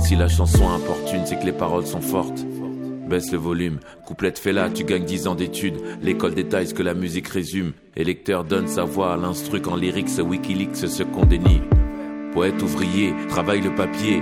Si la chanson importune, c'est que les paroles sont fortes. Baisse le volume, couplet fait là, tu gagnes 10 ans d'études. L'école détaille ce que la musique résume. Et lecteur donne sa voix à l'instru qu'en lyrics, Wikileaks ce qu'on dénie. Poète ouvrier, travaille le papier,